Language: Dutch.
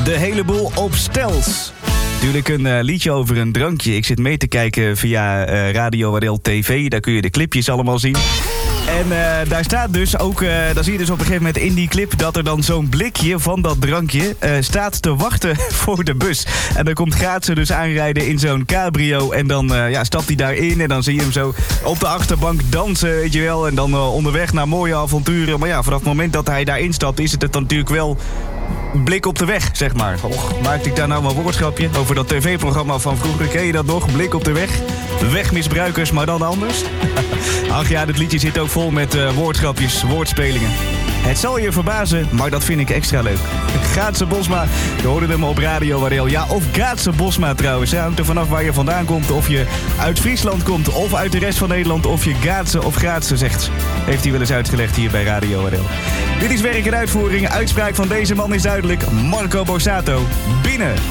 De hele boel op stels. Natuurlijk een liedje over een drankje. Ik zit mee te kijken via Radio Wadel TV. Daar kun je de clipjes allemaal zien. En daar staat dus ook, dan zie je dus op een gegeven moment in die clip dat er dan zo'n blikje van dat drankje staat te wachten voor de bus. En dan komt Gaatse dus aanrijden in zo'n cabrio en dan stapt hij daarin en dan zie je hem zo op de achterbank dansen, weet je wel. En dan onderweg naar mooie avonturen. Maar ja, vanaf het moment dat hij daarin stapt is het dan natuurlijk wel blik op de weg, zeg maar. Och, maakte ik daar nou maar een woordschapje over dat tv-programma van vroeger? Ken je dat nog? Blik op de weg. Wegmisbruikers, maar dan anders. Ach ja, dit liedje zit ook vol met woordgrapjes, woordspelingen. Het zal je verbazen, maar dat vind ik extra leuk. Gaatse Bosma, je hoorde hem op Radio Wadel. Ja, of Gaatse Bosma trouwens. Het hangt er vanaf waar je vandaan komt. Of je uit Friesland komt, of uit de rest van Nederland. Of je Gaatse of Gaatse zegt. Heeft hij wel eens uitgelegd hier bij Radio Wadel. Dit is werk en uitvoering. Uitspraak van deze man is duidelijk. Marco Borsato. Binnen.